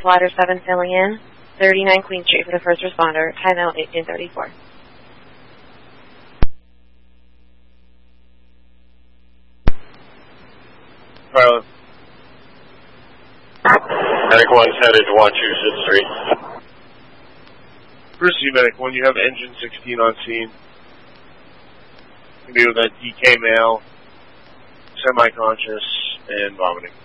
Water 7 filling in. 39 Queen Street for the first responder. Timeout 1834. Carla. Medic 1's headed to Wachusett Street. Pursue Medic 1, you have engine 16 on scene. You can be with a DK male, semi-conscious, and vomiting.